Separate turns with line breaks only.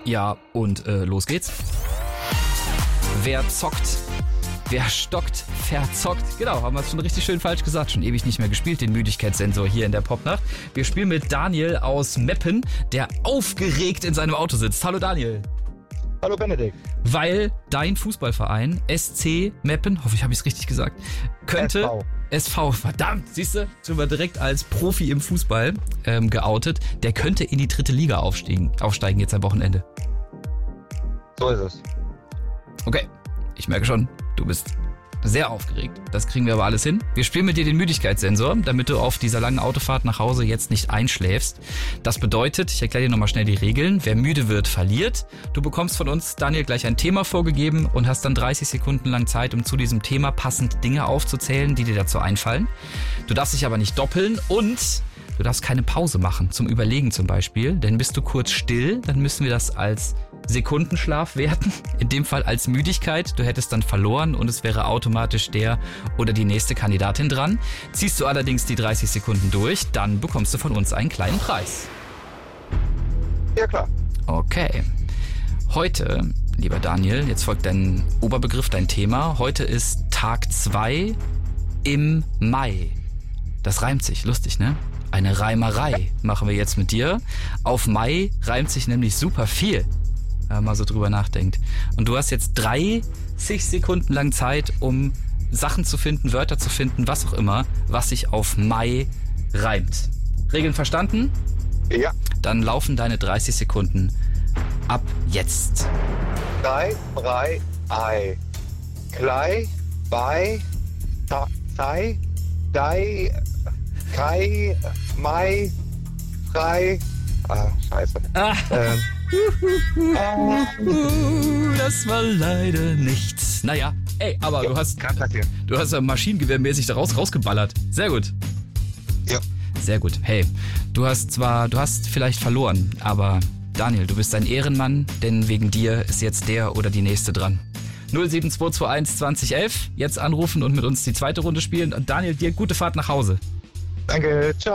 Ja, und los geht's. Wer zockt, wer stockt, verzockt. Genau, haben wir es schon richtig schön falsch gesagt. Schon ewig nicht mehr gespielt, den Müdigkeitssensor hier in der Popnacht. Wir spielen mit Daniel aus Meppen, der aufgeregt in seinem Auto sitzt. Hallo Daniel.
Hallo Benedikt.
Weil dein Fußballverein, SC Meppen, hoffe ich, habe ich es richtig gesagt, könnte... SV, verdammt, siehst du, sind wir direkt als Profi im Fußball geoutet. Der könnte in die 3. Liga aufsteigen jetzt am Wochenende.
So ist es.
Okay, ich merke schon, du bist sehr aufgeregt. Das kriegen wir aber alles hin. Wir spielen mit dir den Müdigkeitssensor, damit du auf dieser langen Autofahrt nach Hause jetzt nicht einschläfst. Das bedeutet, ich erkläre dir nochmal schnell die Regeln. Wer müde wird, verliert. Du bekommst von uns, Daniel, gleich ein Thema vorgegeben und hast dann 30 Sekunden lang Zeit, um zu diesem Thema passend Dinge aufzuzählen, die dir dazu einfallen. Du darfst dich aber nicht doppeln und du darfst keine Pause machen, zum Überlegen zum Beispiel. Denn bist du kurz still, dann müssen wir das als Sekundenschlaf werten, in dem Fall als Müdigkeit. Du hättest dann verloren und es wäre automatisch der oder die nächste Kandidatin dran. Ziehst du allerdings die 30 Sekunden durch, dann bekommst du von uns einen kleinen Preis.
Ja, klar.
Okay. Heute, lieber Daniel, jetzt folgt dein Oberbegriff, dein Thema. Heute ist Tag 2 im Mai. Das reimt sich, lustig, ne? Eine Reimerei machen wir jetzt mit dir. Auf Mai reimt sich nämlich super viel. Wenn man mal so drüber nachdenkt. Und du hast jetzt 30 Sekunden lang Zeit, um Sachen zu finden, Wörter zu finden, was auch immer, was sich auf Mai reimt. Regeln verstanden?
Ja.
Dann laufen deine 30 Sekunden ab jetzt.
3, Ei. Klei, bei, sei, dei, kai, mai, frei. Scheiße.
Das war leider nichts. Naja, ey, aber ja, du hast ja maschinengewehrmäßig da rausgeballert. Sehr gut.
Ja.
Sehr gut. Hey, du hast vielleicht verloren, aber Daniel, du bist ein Ehrenmann, denn wegen dir ist jetzt der oder die nächste dran. 07221 2011, jetzt anrufen und mit uns die zweite Runde spielen. Und Daniel, dir gute Fahrt nach Hause.
Danke, ciao.